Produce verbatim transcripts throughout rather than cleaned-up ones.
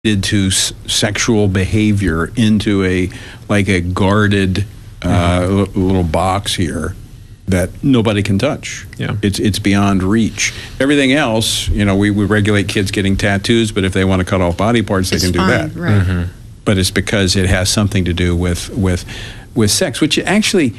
to s- sexual behavior into a like a guarded uh, l- little box here that nobody can touch. Yeah. It's it's beyond reach. Everything else, you know, we, we regulate kids getting tattoos, but if they want to cut off body parts, they It's can do fine, that. right. Mm-hmm. But it's because it has something to do with with with sex, which actually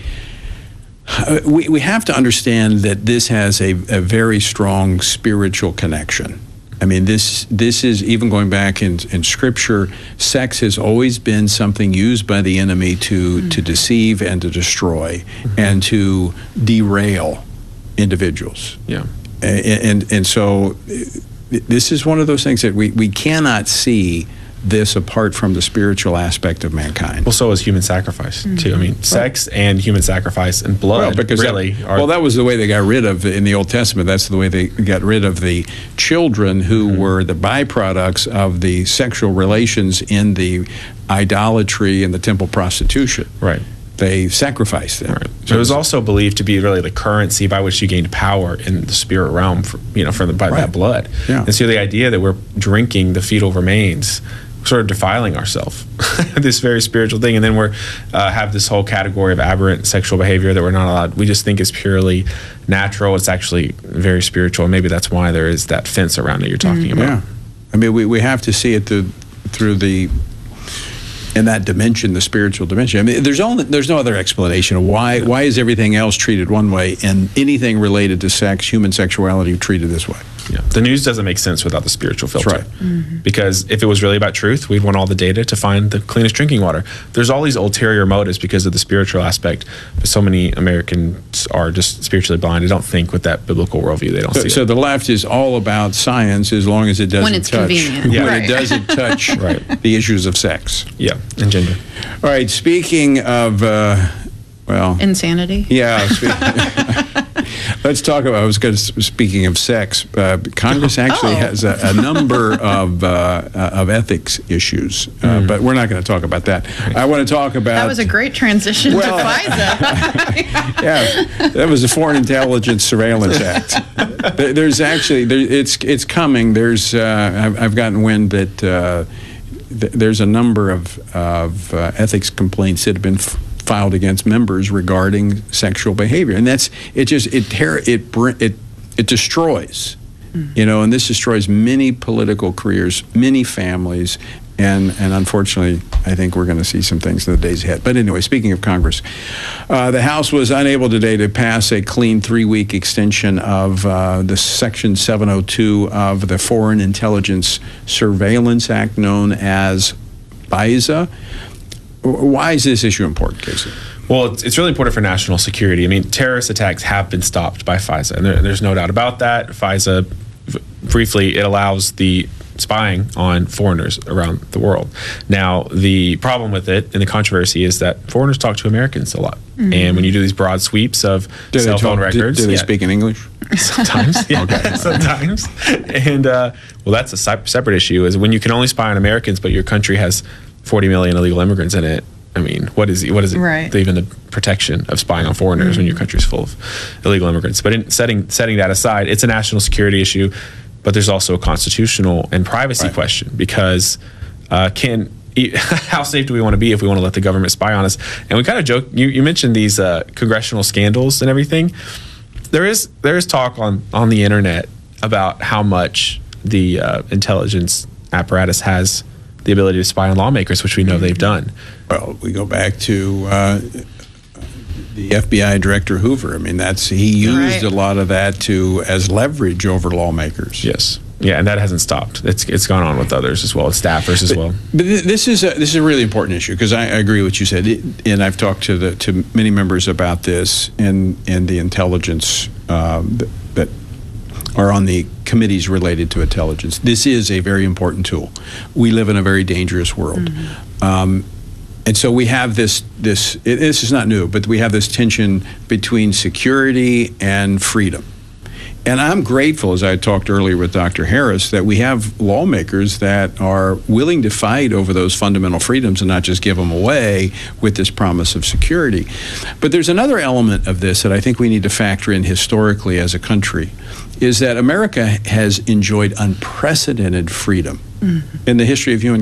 uh, we we have to understand that this has a, a very strong spiritual connection. I mean, this this is even going back in, in Scripture. Sex has always been something used by the enemy to mm-hmm. to deceive and to destroy mm-hmm. and to derail individuals. Yeah, and and, and so this is one of those things that we, we cannot see this apart from the spiritual aspect of mankind. Well, so is human sacrifice mm-hmm. too. I mean, sex right. and human sacrifice and blood well, because really that, are... Well, that was the way they got rid of, in the Old Testament, that's the way they got rid of the children who mm-hmm. were the byproducts of the sexual relations in the idolatry and the temple prostitution. Right. They sacrificed them. Right. So it was also believed to be really the currency by which you gained power in the spirit realm, for, you know, from the, by right. that blood. Yeah. And so the idea that we're drinking the fetal remains, sort of defiling ourselves, this very spiritual thing, and then we're uh, have this whole category of aberrant sexual behavior that we're not allowed. We just think is purely natural. It's actually very spiritual, and maybe that's why there is that fence around it you're talking mm-hmm. about. Yeah, I mean, we, we have to see it through through the in that dimension, the spiritual dimension. I mean, there's only there's no other explanation of why yeah. why is everything else treated one way and anything related to sex, human sexuality, treated this way. Yeah. The news doesn't make sense without the spiritual filter. That's right. Mm-hmm. Because if it was really about truth, we'd want all the data to find the cleanest drinking water. There's all these ulterior motives because of the spiritual aspect, but so many Americans are just spiritually blind. They don't think with that biblical worldview. They don't so, see so it. the left is all about science as long as it doesn't when it's touch convenient. when Yeah. it doesn't touch Right. the issues of sex. Yeah, and gender. All right, speaking of uh, well, insanity. Yeah. Let's talk about, I was going to, speaking of sex, uh, Congress actually Oh. has a, a number of uh, uh, of ethics issues, uh, Mm. but we're not going to talk about that. I want to talk about... That was a great transition Well, to FISA. Yeah, that was the Foreign Intelligence Surveillance Act. There- There's actually, there, it's it's coming. There's, uh, I've, I've gotten wind that uh, th- there's a number of, of uh, ethics complaints that have been f- filed against members regarding sexual behavior, and that's it. Just it ter- it br- it it destroys, mm. you know, and this destroys many political careers, many families, and and unfortunately, I think we're going to see some things in the days ahead. But anyway, speaking of Congress, uh, the House was unable today to pass a clean three-week extension of uh, the Section seven oh two of the Foreign Intelligence Surveillance Act, known as FISA. Why is this issue important, Casey? Well, it's, it's really important for national security. I mean, terrorist attacks have been stopped by FISA, and there, there's no doubt about that. FISA, v- briefly, it allows the spying on foreigners around the world. Now, the problem with it and the controversy is that foreigners talk to Americans a lot. Mm-hmm. And when you do these broad sweeps of do cell phone talk, records... Do, do they yeah, speak in English? Sometimes, yeah. Okay. Sometimes. And, uh, well, that's a se- separate issue, is when you can only spy on Americans, but your country has forty million illegal immigrants in it. I mean, what is what is it? Right. Even the protection of spying on foreigners mm-hmm. when your country's full of illegal immigrants. But in setting setting that aside, it's a national security issue, but there's also a constitutional and privacy right. question, because uh, can how safe do we want to be if we want to let the government spy on us? And we kind of joke. You, you mentioned these uh, congressional scandals and everything. There is there is talk on on the internet about how much the uh, intelligence apparatus has the ability to spy on lawmakers, which we know they've done. Well, we go back to uh, the F B I Director Hoover. I mean, that's he used Right. a lot of that to as leverage over lawmakers. Yes. Yeah, and that hasn't stopped. It's it's gone on with others as well, as staffers as but, well. But th- this is a, this is a really important issue, because I, I agree with what you said, it, and I've talked to the to many members about this in in the intelligence um, that, that are on the committees related to intelligence. This is a very important tool. We live in a very dangerous world. Mm-hmm. Um, and so we have this, this it, this is not new, but we have this tension between security and freedom. And I'm grateful, as I talked earlier with Doctor Harris, that we have lawmakers that are willing to fight over those fundamental freedoms and not just give them away with this promise of security. But there's another element of this that I think we need to factor in historically as a country, is that America has enjoyed unprecedented freedom in the history of human